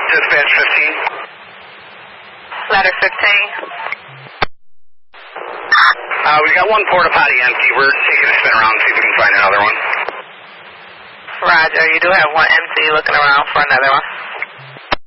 Dispatch 15. Ladder 15. We got one porta potty empty. We're taking a spin around and see if we can find another one. Roger, you do have one empty, looking around for another one.